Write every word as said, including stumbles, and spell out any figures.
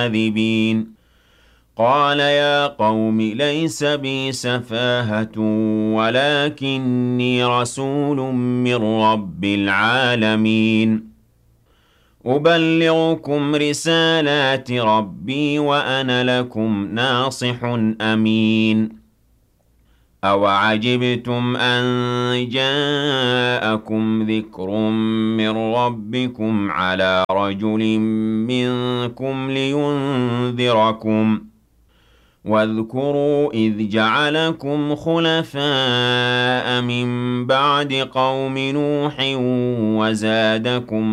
كاذبين قال يا قوم ليس بي سفاهة ولكني رسول من رب العالمين أبلغكم رسالات ربي وأنا لكم ناصح أمين أَوَعَجِبْتُمْ أَن جَاءَكُمْ ذِكْرٌ مِّن رَّبِّكُمْ عَلَىٰ رَجُلٍ مِّنكُمْ لِيُنذِرَكُمْ ۖ وَاذْكُرُوا إِذْ جَعَلَكُمْ خُلَفَاءَ مِن بَعْدِ قَوْمِ نُوحٍ وَزَادَكُمْ